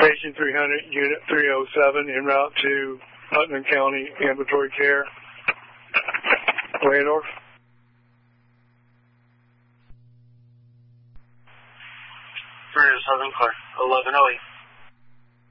Patient 300, Unit 307, en route to Putnam County Ambulatory Care. Landorf. Southern Clark, 1108.